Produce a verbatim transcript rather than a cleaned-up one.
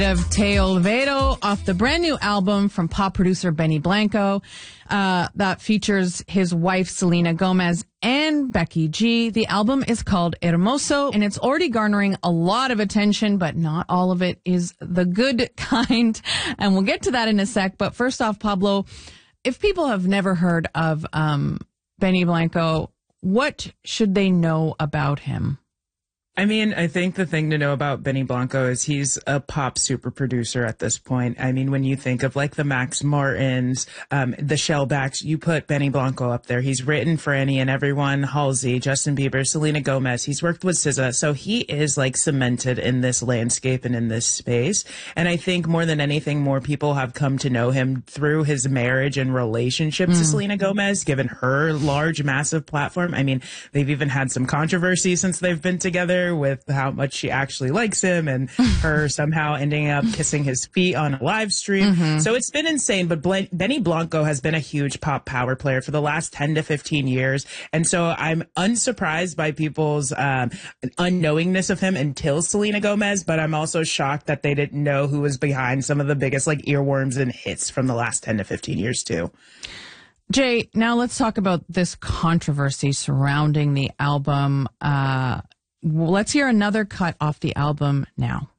Of Te Olvido off the brand new album from pop producer Benny Blanco uh, that features his wife Selena Gomez and Becky G. The album is called Hermoso, and it's already garnering a lot of attention, but not all of it is the good kind. And we'll get to that in a sec. But first off, Pablo, if people have never heard of um, Benny Blanco, what should they know about him? I mean, I think the thing to know about Benny Blanco is he's a pop super producer at this point. I mean, when you think of like the Max Martins, um, the Shellbacks, you put Benny Blanco up there. He's written for any and everyone, Halsey, Justin Bieber, Selena Gomez. He's worked with S Z A. So he is like cemented in this landscape and in this space. And I think more than anything, more people have come to know him through his marriage and relationship mm. to Selena Gomez, given her large, massive platform. I mean, they've even had some controversy since they've been together with how much she actually likes him and her somehow ending up kissing his feet on a live stream. Mm-hmm. So it's been insane. But Bl- Benny Blanco has been a huge pop power player for the last ten to fifteen years. And so I'm unsurprised by people's um, unknowingness of him until Selena Gomez. But I'm also shocked that they didn't know who was behind some of the biggest like earworms and hits from the last ten to fifteen years, too. Jay, now let's talk about this controversy surrounding the album. Uh, let's hear another cut off the album now.